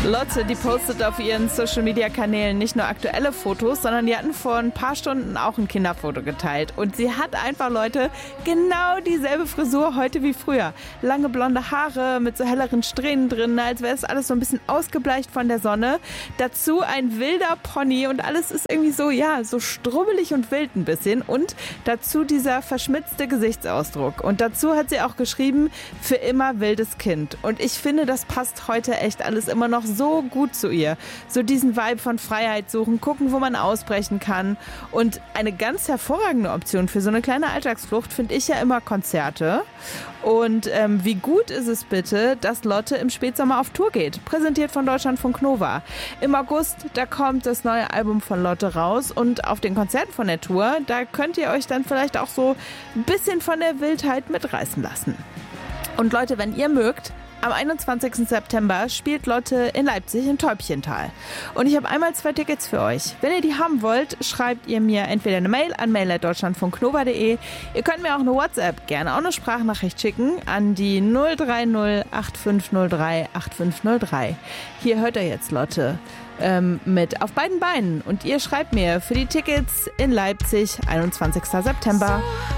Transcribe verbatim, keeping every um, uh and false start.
Lotte, die postet auf ihren Social-Media-Kanälen nicht nur aktuelle Fotos, sondern die hatten vor ein paar Stunden auch ein Kinderfoto geteilt. Und sie hat einfach, Leute, genau dieselbe Frisur heute wie früher. Lange blonde Haare mit so helleren Strähnen drin, als wäre es alles so ein bisschen ausgebleicht von der Sonne. Dazu ein wilder Pony und alles ist irgendwie so, ja, so strubbelig und wild ein bisschen. Und dazu dieser verschmitzte Gesichtsausdruck. Und dazu hat sie auch geschrieben, für immer wildes Kind. Und ich finde, das passt heute echt alles immer noch so gut zu ihr. So diesen Vibe von Freiheit suchen, gucken, wo man ausbrechen kann. Und eine ganz hervorragende Option für so eine kleine Alltagsflucht finde ich ja immer Konzerte. Und ähm, wie gut ist es bitte, dass Lotte im Spätsommer auf Tour geht? Präsentiert von Deutschlandfunk Nova. Im August, da kommt das neue Album von Lotte raus. Und auf den Konzerten von der Tour, da könnt ihr euch dann vielleicht auch so ein bisschen von der Wildheit mitreißen lassen. Und Leute, wenn ihr mögt, am einundzwanzigsten September spielt Lotte in Leipzig im Täubchental. Und ich habe einmal zwei Tickets für euch. Wenn ihr die haben wollt, schreibt ihr mir entweder eine Mail an mail at deutschlandfunknova punkt de. Ihr könnt mir auch eine WhatsApp, gerne auch eine Sprachnachricht schicken an die null drei null acht fünf null drei acht fünf null drei. Hier hört ihr jetzt Lotte ähm, mit Auf beiden Beinen. Und ihr schreibt mir für die Tickets in Leipzig, einundzwanzigsten September.